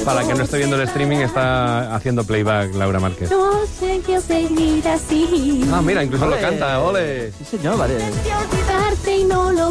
Para que no esté viendo el streaming, está haciendo playback Laura Márquez. No sé qué seguir así. Ah, mira, incluso ¡Ole! lo canta, ¡ole! Sí, señor, vale. Intenté olvidarte y no lo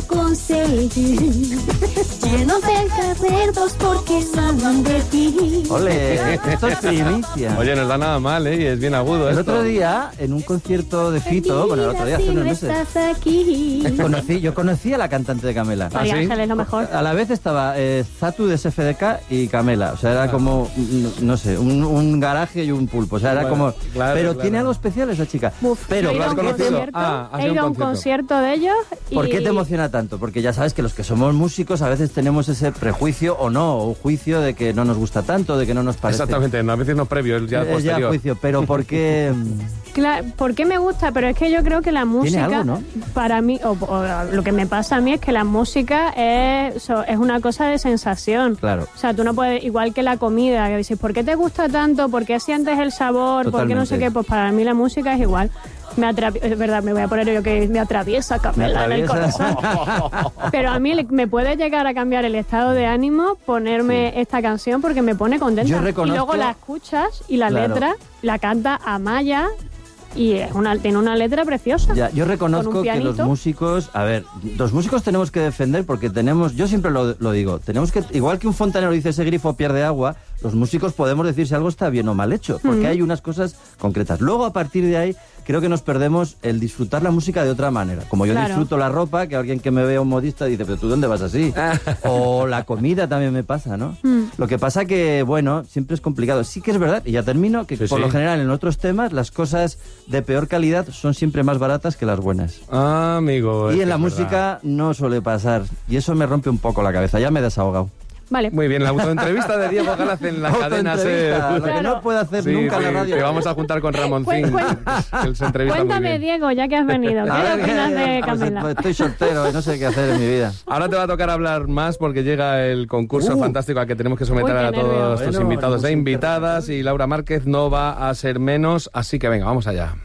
conseguí. Lleno de recuerdos porque hablan de ti. Ole, esto es primicia. Oye, no está nada mal, ¿eh? Y es bien agudo El esto. otro día, en un concierto de Fito, bueno, el otro día hace unos meses, Estás aquí. yo conocí a la cantante de Camela. ¿Ah, María sí? Ángel es lo mejor. A la vez estaba Zatu de SFDK y Camela. O sea, era como, no sé, un garaje y un pulpo. O sea, era Bueno, como... claro, pero claro. tiene algo especial esa chica. Pero, he ido a un ¿lo has conocido? concierto, Ah, has he ido a ido a un un concierto. concierto de ellos y... ¿por qué te emociona tanto? Porque ya sabes que los que somos músicos a veces tenemos ese prejuicio o no, o juicio de que no nos gusta tanto, de que no nos parece. Exactamente, no, a veces no es previo, es ya Es posterior. ya juicio, pero ¿por qué? Claro, ¿por qué me gusta? Pero es que yo creo que la música, algo, ¿no? para mí, o lo que me pasa a mí es que la música es una cosa de sensación. Claro. O sea, tú no puedes, igual que la comida, que dices, ¿por qué te gusta tanto? ¿Por qué sientes el sabor? ¿Por qué no sé Totalmente. qué? Pues para mí la música es igual. Es verdad, me voy a poner yo que me atraviesa Camela en el corazón. Pero a mí me puede llegar a cambiar el estado de ánimo ponerme esta canción porque me pone contenta. Yo Y reconozco- luego la escuchas y la Claro. letra la canta Amaya y tiene una letra preciosa. Ya, yo Con reconozco un que los pianito. músicos, a ver, los músicos tenemos que defender porque tenemos, yo siempre lo digo, tenemos que, igual que un fontanero dice ese grifo pierde agua, los músicos podemos decir si algo está bien o mal hecho, porque hay unas cosas concretas. Luego, a partir de ahí, creo que nos perdemos el disfrutar la música de otra manera. Como yo Claro. disfruto la ropa, que alguien que me vea un modista dice, pero ¿tú dónde vas así? O la comida también me pasa, ¿no? Lo que pasa que, bueno, siempre es complicado. Sí que es verdad, y ya termino, que Sí, por sí. lo general en otros temas las cosas de peor calidad son siempre más baratas que las buenas. Ah, amigo. es Y que en la es verdad. música no suele pasar. Y eso me rompe un poco la cabeza. Ya me he desahogado. Vale. Muy bien, la autoentrevista de Diego Galaz en la cadena Autoentrevista, SER. lo que no Claro. puede hacer Sí, nunca en la sí, radio. te vamos a juntar con Ramoncín. que él se entrevista muy Cuéntame, bien. Diego, ya que has venido. ¿Qué opinas de pues, Camela? estoy soltero y no sé qué hacer en mi vida. Ahora te va a tocar hablar más porque llega el concurso fantástico al que tenemos que someter Uy, qué a todos nervios. nuestros Bueno, invitados e música invitadas y Laura Márquez no va a ser menos, así que venga, vamos allá.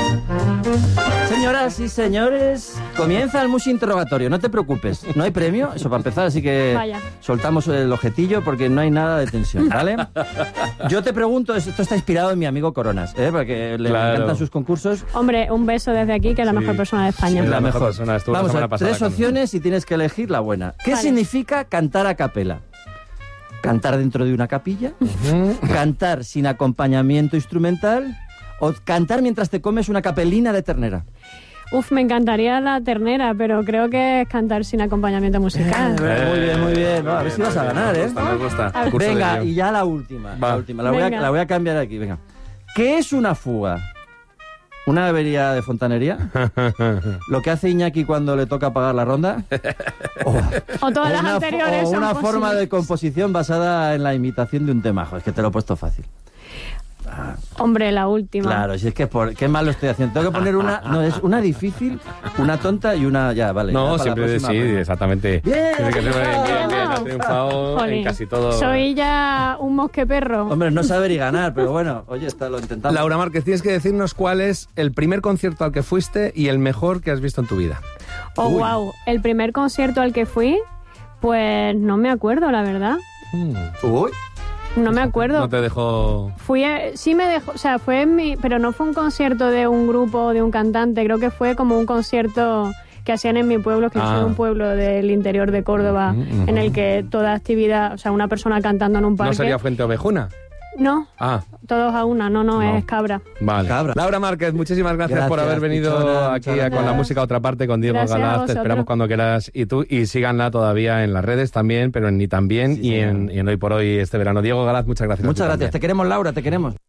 Señoras y señores, comienza el Musi Interrogatorio. No te preocupes, no hay premio, eso para empezar, así que Vaya. soltamos el objetillo porque no hay nada de tensión, ¿vale? Yo te pregunto, esto está inspirado en mi amigo Coronas, porque le Claro. encantan sus concursos. Hombre, un beso desde aquí, que es la Sí. mejor persona de España. Sí, La mejor persona, estuvo la Vamos a semana ver, pasada 3 con opciones y tienes que elegir la buena. ¿Qué Vale. significa cantar a capela? ¿Cantar dentro de una capilla? ¿Cantar sin acompañamiento instrumental? ¿O cantar mientras te comes una capelina de ternera? Uf, me encantaría la ternera, pero creo que es cantar sin acompañamiento musical. Muy bien, muy bien. No, a ver si vas a ganar, ¿eh? Me gusta. A ver. Curso de Venga, guión. y ya la última. Va. La última. La voy Venga. a cambiar aquí, venga. ¿Qué es una fuga? ¿Una avería de fontanería? ¿Lo que hace Iñaki cuando le toca pagar la ronda? O todas las una, anteriores o son una forma posibles. de composición basada en la imitación de un tema. Joder, es que te lo he puesto fácil. Hombre, la última. Claro, si es que qué mal lo estoy haciendo. Tengo que poner una, no, es una difícil, una tonta y una, ya, vale. ya No, para la siempre próxima, sí, pues. exactamente. Bien, Tiene que ser has bien, has triunfado en Jolín. casi todo. Soy ya un mosqueperro. Hombre, no saber y ganar, pero bueno, oye, lo intentamos. Laura Márquez, tienes que decirnos cuál es el primer concierto al que fuiste y el mejor que has visto en tu vida. Oh, Uy. wow. El primer concierto al que fui, pues no me acuerdo, la verdad. Uy, No me acuerdo. No te dejo... Fui, sí me dejó, o sea, fue en mi, pero no fue un concierto de un grupo, de un cantante, creo que fue como un concierto que hacían en mi pueblo, que Ah. es un pueblo del interior de Córdoba, en el que toda actividad, o sea, una persona cantando en un parque. ¿No sería Fuente Ovejuna? No, Ah, todos a una, no, No. es cabra. vale. Cabra. Laura Márquez, muchísimas gracias por Gracias, haber venido pichona, aquí muchas con la gracias. música Otra Parte con Diego Gracias a Galaz. Te vosotros. esperamos cuando quieras. Y síganla todavía en las redes también, pero en Ni También Sí, y señor. en Hoy por Hoy este verano. Diego Galaz, muchas gracias. a ti muchas gracias. también. Te queremos, Laura, te queremos.